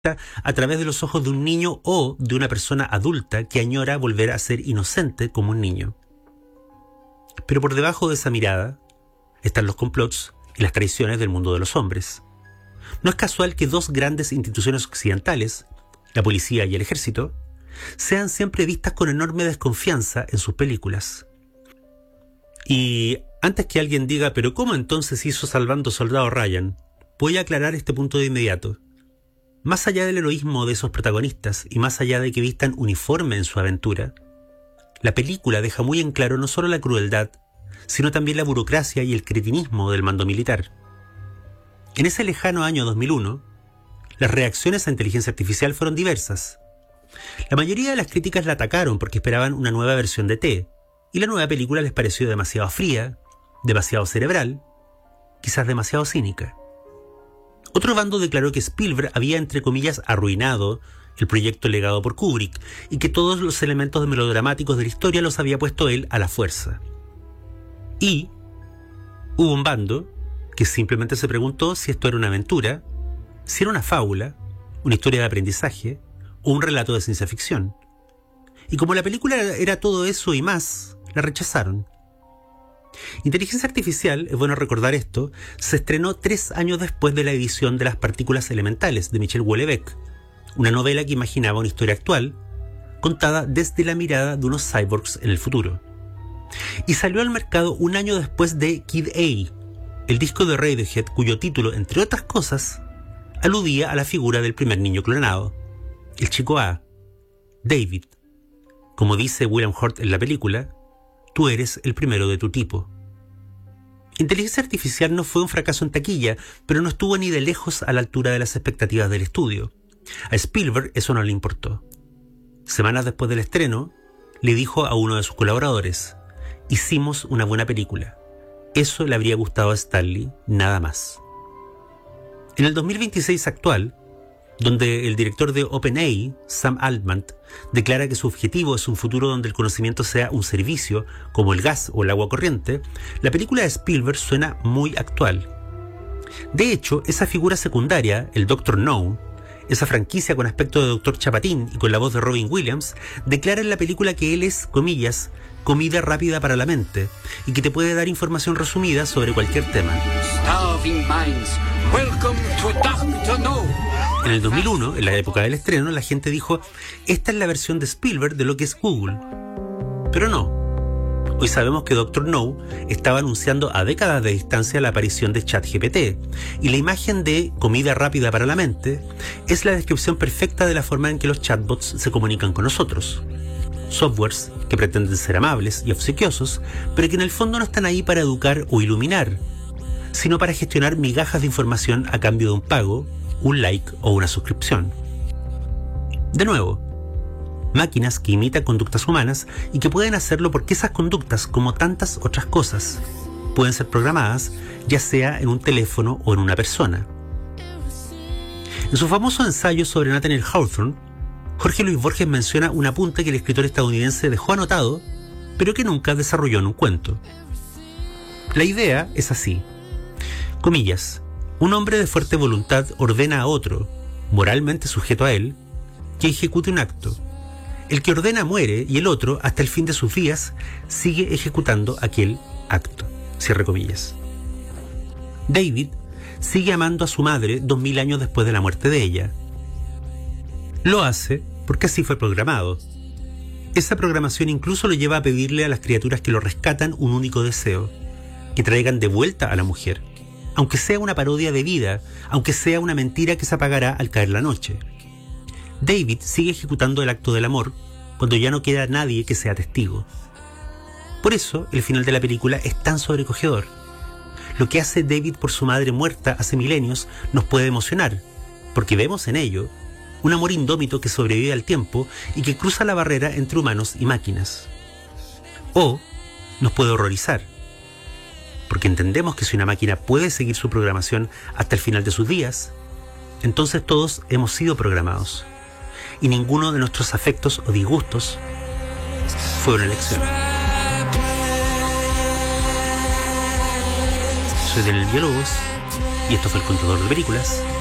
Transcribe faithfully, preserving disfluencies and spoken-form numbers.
a través de los ojos de un niño o de una persona adulta que añora volver a ser inocente como un niño. Pero por debajo de esa mirada están los complots y las traiciones del mundo de los hombres. No es casual que dos grandes instituciones occidentales, la policía y el ejército, sean siempre vistas con enorme desconfianza en sus películas. Y antes que alguien diga, ¿pero cómo entonces hizo Salvando Soldado Ryan?, voy a aclarar este punto de inmediato. Más allá del heroísmo de esos protagonistas y más allá de que vistan uniforme en su aventura, la película deja muy en claro no solo la crueldad, sino también la burocracia y el cretinismo del mando militar. En ese lejano año dos mil uno, las reacciones a inteligencia artificial fueron diversas. La mayoría de las críticas la atacaron porque esperaban una nueva versión de T, y la nueva película les pareció demasiado fría, demasiado cerebral, quizás demasiado cínica. Otro bando declaró que Spielberg había, entre comillas, arruinado el proyecto legado por Kubrick y que todos los elementos melodramáticos de la historia los había puesto él a la fuerza. Y hubo un bando que simplemente se preguntó si esto era una aventura, si era una fábula, una historia de aprendizaje o un relato de ciencia ficción. Y como la película era todo eso y más, la rechazaron. Inteligencia Artificial, es bueno recordar esto, se estrenó tres años después de la edición de Las Partículas Elementales de Michel Houellebecq, una novela que imaginaba una historia actual, contada desde la mirada de unos cyborgs en el futuro. Y salió al mercado un año después de Kid A, el disco de Radiohead cuyo título, entre otras cosas, aludía a la figura del primer niño clonado, el chico A, David. Como dice William Hurt en la película, tú eres el primero de tu tipo. Inteligencia Artificial no fue un fracaso en taquilla, pero no estuvo ni de lejos a la altura de las expectativas del estudio. A Spielberg eso no le importó. Semanas después del estreno, le dijo a uno de sus colaboradores, hicimos una buena película. Eso le habría gustado a Stanley, nada más. En el dos mil veintiséis actual, donde el director de OpenAI, Sam Altman, declara que su objetivo es un futuro donde el conocimiento sea un servicio, como el gas o el agua corriente, la película de Spielberg suena muy actual. De hecho, esa figura secundaria, el doctor No, esa franquicia con aspecto de doctor Chapatín y con la voz de Robin Williams, declara en la película que él es, comillas, comida rápida para la mente, y que te puede dar información resumida sobre cualquier tema. Starving minds, welcome to doctor No. En el dos mil uno, en la época del estreno, la gente dijo, esta es la versión de Spielberg de lo que es Google. Pero no. Hoy sabemos que doctor No estaba anunciando a décadas de distancia la aparición de ChatGPT, y la imagen de comida rápida para la mente es la descripción perfecta de la forma en que los chatbots se comunican con nosotros. Softwares que pretenden ser amables y obsequiosos, pero que en el fondo no están ahí para educar o iluminar, sino para gestionar migajas de información a cambio de un pago, un like o una suscripción. De nuevo, máquinas que imitan conductas humanas y que pueden hacerlo porque esas conductas, como tantas otras cosas, pueden ser programadas ya sea en un teléfono o en una persona. En su famoso ensayo sobre Nathaniel Hawthorne, Jorge Luis Borges menciona un apunte que el escritor estadounidense dejó anotado, pero que nunca desarrolló en un cuento. La idea es así. Comillas. Un hombre de fuerte voluntad ordena a otro, moralmente sujeto a él, que ejecute un acto. El que ordena muere y el otro, hasta el fin de sus días, sigue ejecutando aquel acto. Cierre comillas. David sigue amando a su madre dos mil años después de la muerte de ella. Lo hace porque así fue programado. Esa programación incluso lo lleva a pedirle a las criaturas que lo rescatan un único deseo, que traigan de vuelta a la mujer, aunque sea una parodia de vida, aunque sea una mentira que se apagará al caer la noche. David sigue ejecutando el acto del amor cuando ya no queda nadie que sea testigo. Por eso, el final de la película es tan sobrecogedor. Lo que hace David por su madre muerta hace milenios nos puede emocionar, porque vemos en ello un amor indómito que sobrevive al tiempo y que cruza la barrera entre humanos y máquinas. O nos puede horrorizar, porque entendemos que si una máquina puede seguir su programación hasta el final de sus días, entonces todos hemos sido programados, y ninguno de nuestros afectos o disgustos fue una elección. Soy Daniel Villalobos, y esto fue El Contador de Películas.